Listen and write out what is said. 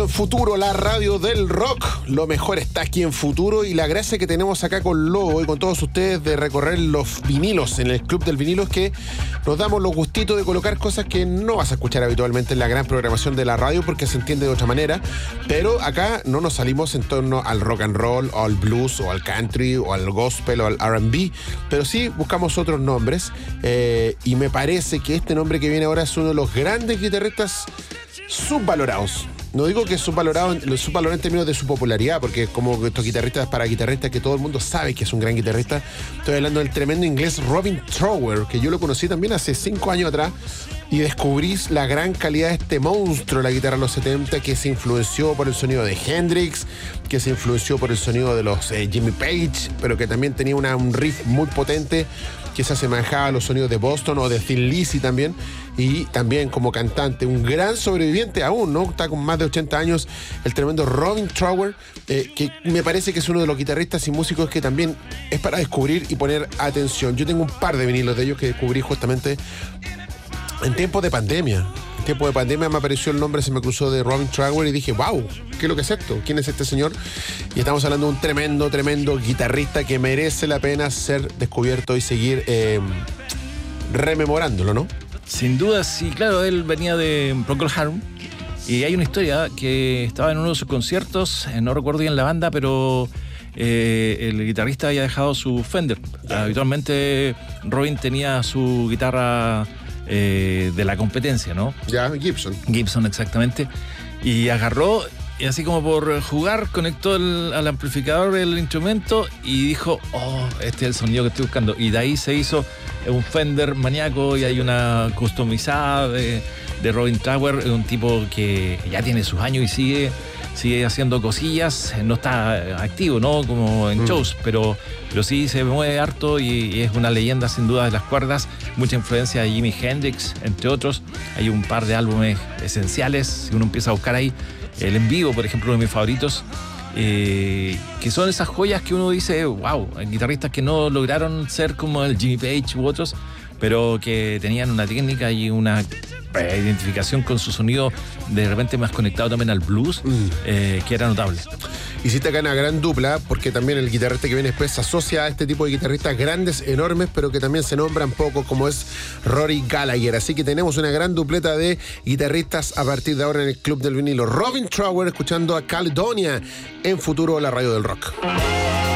en Futuro, la radio del rock. Lo mejor está aquí en Futuro y la gracia que tenemos acá con Lobo y con todos ustedes de recorrer los vinilos en el Club del Vinilo es que nos damos los gustitos de colocar cosas que no vas a escuchar habitualmente en la gran programación de la radio porque se entiende de otra manera, pero acá no nos salimos en torno al rock and roll o al blues o al country o al gospel o al R&B, pero sí buscamos otros nombres y me parece que este nombre que viene ahora es uno de los grandes guitarristas subvalorados. No digo que es subvalorado en términos de su popularidad, porque como estos guitarristas para guitarristas que todo el mundo sabe que es un gran guitarrista. Estoy hablando del tremendo inglés Robin Trower, que yo lo conocí también hace 5 años atrás y descubrí la gran calidad de este monstruo de la guitarra de los 70, que se influenció por el sonido de Hendrix, que se influenció por el sonido de los Jimmy Page, pero que también tenía un riff muy potente que se asemejaba a los sonidos de Boston o de Thin Lizzy también, y también como cantante, un gran sobreviviente aún, ¿no? Está con más de 80 años, el tremendo Robin Trower, que me parece que es uno de los guitarristas y músicos que también es para descubrir y poner atención. Yo tengo un par de vinilos de ellos que descubrí justamente en tiempos de pandemia. En tiempos de pandemia me apareció el nombre, se me cruzó, de Robin Trower y dije, wow, ¿qué es lo que es esto? ¿Quién es este señor? Y estamos hablando de un tremendo guitarrista que merece la pena ser descubierto y seguir rememorándolo, ¿no? Sin duda, sí, claro, él venía de Procol Harum y hay una historia que estaba en uno de sus conciertos, no recuerdo bien la banda, pero el guitarrista había dejado su Fender. Habitualmente Robin tenía su guitarra de la competencia, ¿no? Ya, Gibson. Gibson, exactamente. Y agarró, y así como por jugar, conectó al amplificador el instrumento y dijo, oh, este es el sonido que estoy buscando. Y de ahí se hizo un Fender maníaco y hay una customizada de Robin Trower, un tipo que ya tiene sus años y sigue haciendo cosillas, no está activo, ¿no? Como en shows, pero sí se mueve harto y es una leyenda sin duda de las cuerdas, mucha influencia de Jimi Hendrix, entre otros. Hay un par de álbumes esenciales, si uno empieza a buscar ahí, el En Vivo, por ejemplo, uno de mis favoritos, que son esas joyas que uno dice, wow, guitarristas que no lograron ser como el Jimmy Page u otros, pero que tenían una técnica y una identificación con su sonido de repente más conectado también al blues, que era notable. Hiciste acá una gran dupla, porque también el guitarrista que viene después se asocia a este tipo de guitarristas grandes, enormes, pero que también se nombran poco, como es Rory Gallagher. Así que tenemos una gran dupleta de guitarristas a partir de ahora en el Club del Vinilo. Robin Trower escuchando a Caledonia en Futuro, la radio del rock.